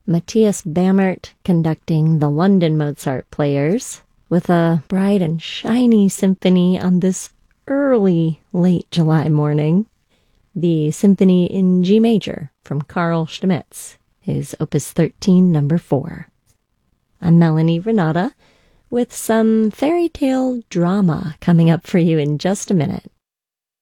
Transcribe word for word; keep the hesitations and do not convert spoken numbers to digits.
Matthias Bammert conducting the London Mozart Players with a bright and shiny symphony on this early, late July morning. The Symphony in G Major from Carl Stamitz, his Opus thirteen, number four. I'm Melanie Renata with some fairy tale drama coming up for you in just a minute.